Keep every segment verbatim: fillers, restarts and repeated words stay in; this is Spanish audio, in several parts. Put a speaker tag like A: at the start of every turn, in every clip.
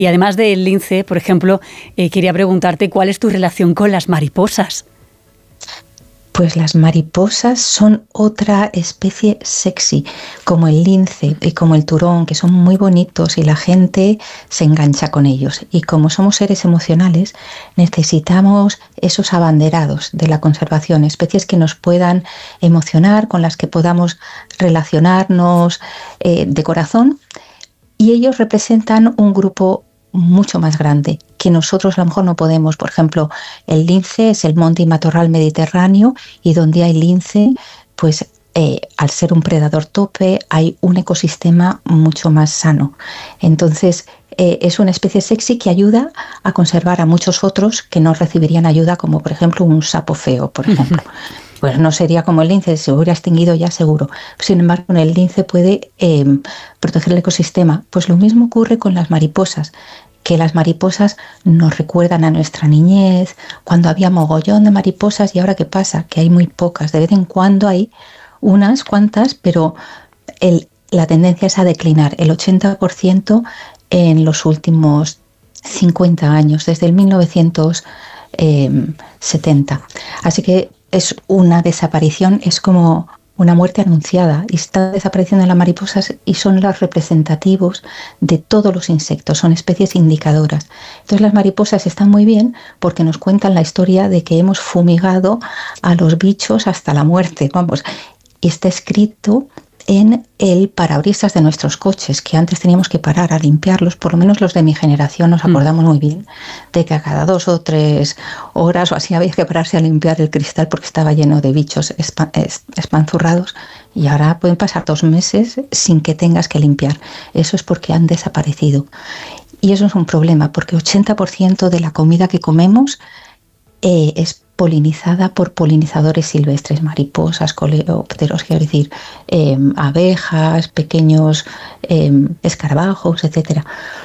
A: Y además del lince, por ejemplo, eh, quería preguntarte cuál es tu relación con las mariposas.
B: Pues las mariposas son otra especie sexy, como el lince y como el turón, que son muy bonitos y la gente se engancha con ellos. Y como somos seres emocionales, necesitamos esos abanderados de la conservación, especies que nos puedan emocionar, con las que podamos relacionarnos eh, de corazón. Y ellos representan un grupo mucho más grande, que nosotros a lo mejor no podemos. Por ejemplo, el lince es el monte y matorral mediterráneo, y donde hay lince, pues eh, al ser un predador tope, hay un ecosistema mucho más sano. Entonces, eh, es una especie sexy que ayuda a conservar a muchos otros que no recibirían ayuda, como por ejemplo un sapo feo, por ejemplo. Pues no sería como el lince, se hubiera extinguido ya seguro. Sin embargo, el lince puede eh, proteger el ecosistema. Pues lo mismo ocurre con las mariposas, que las mariposas nos recuerdan a nuestra niñez, cuando había mogollón de mariposas, y ahora ¿qué pasa? Que hay muy pocas. De vez en cuando hay unas cuantas, pero el, la tendencia es a declinar. El ochenta por ciento en los últimos cincuenta años, desde el mil novecientos setenta. Así que es una desaparición, es como una muerte anunciada, y está desapareciendo las mariposas, y son los representativos de todos los insectos, son especies indicadoras. Entonces las mariposas están muy bien porque nos cuentan la historia de que hemos fumigado a los bichos hasta la muerte, vamos, y está escrito en el parabrisas de nuestros coches, que antes teníamos que parar a limpiarlos. Por lo menos los de mi generación nos acordamos muy bien de que a cada dos o tres horas o así había que pararse a limpiar el cristal porque estaba lleno de bichos espanzurrados, y ahora pueden pasar dos meses sin que tengas que limpiar. Eso es porque han desaparecido, y eso es un problema, porque ochenta por ciento de la comida que comemos eh, es polinizada por polinizadores silvestres, mariposas, coleópteros, quiero decir, eh, abejas, pequeños eh, escarabajos, etcétera.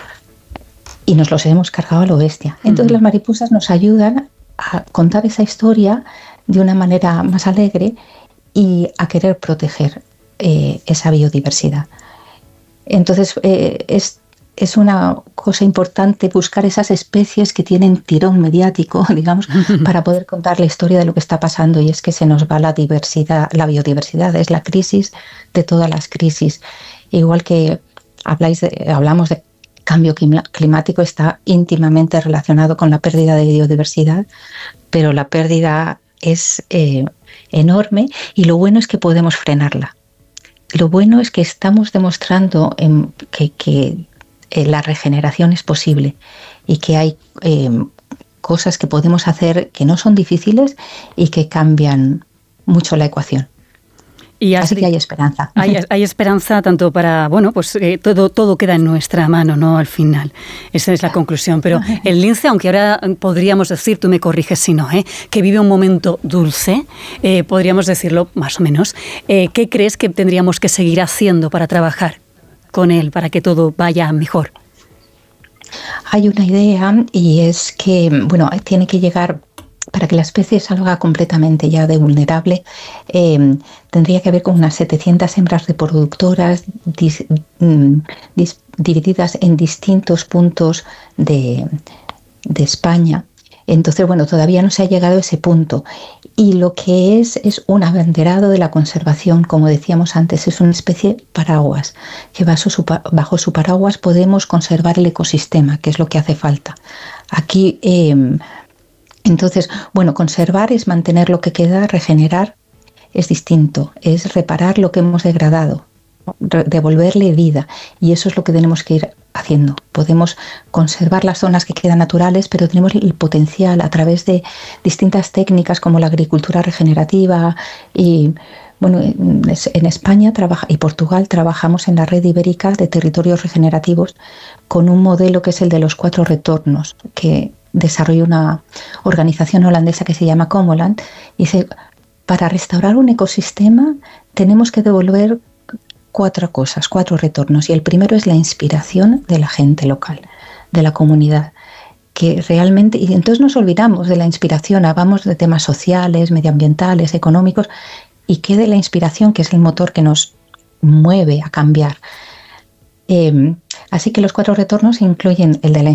B: Y nos los hemos cargado a lo bestia. Entonces, uh-huh, las mariposas nos ayudan a contar esa historia de una manera más alegre y a querer proteger eh, esa biodiversidad. Entonces, eh, es Es una cosa importante buscar esas especies que tienen tirón mediático, digamos, para poder contar la historia de lo que está pasando. Y es que se nos va la diversidad, la biodiversidad, es la crisis de todas las crisis. Igual que habláis de, hablamos de cambio climático, está íntimamente relacionado con la pérdida de biodiversidad, pero la pérdida es eh, enorme, y lo bueno es que podemos frenarla. Lo bueno es que estamos demostrando en, que, que la regeneración es posible, y que hay eh, cosas que podemos hacer que no son difíciles y que cambian mucho la ecuación. Y así, Así que hay esperanza.
A: Hay, hay esperanza tanto para, bueno, pues eh, todo, todo queda en nuestra mano, ¿no? Al final. Esa es la conclusión. Pero el lince, aunque ahora podríamos decir, tú me corriges si no, ¿eh? que vive un momento dulce, eh, podríamos decirlo más o menos, eh, ¿qué crees que tendríamos que seguir haciendo para trabajar con él, para que todo vaya mejor?
B: Hay una idea, y es que, bueno, tiene que llegar, para que la especie salga completamente ya de vulnerable, eh, tendría que haber como unas setecientas hembras reproductoras dis, dis, divididas en distintos puntos de, de España. Entonces, bueno, todavía no se ha llegado a ese punto. Y lo que es, es un abanderado de la conservación, como decíamos antes, es una especie paraguas, que bajo su, bajo su paraguas podemos conservar el ecosistema, que es lo que hace falta. Aquí, eh, entonces, bueno, conservar es mantener lo que queda, regenerar es distinto, es reparar lo que hemos degradado, devolverle vida, y eso es lo que tenemos que ir haciendo. Podemos conservar las zonas que quedan naturales, pero tenemos el potencial a través de distintas técnicas como la agricultura regenerativa, y bueno, en España trabaja, y Portugal trabajamos en la red ibérica de territorios regenerativos con un modelo que es el de los cuatro retornos, que desarrolló una organización holandesa que se llama Comoland, y dice, para restaurar un ecosistema tenemos que devolver cuatro cosas, cuatro retornos, y el primero es la inspiración de la gente local, de la comunidad, que realmente, y entonces nos olvidamos de la inspiración, hablamos de temas sociales, medioambientales, económicos, y qué de la inspiración, que es el motor que nos mueve a cambiar. Eh, así que los cuatro retornos incluyen el de la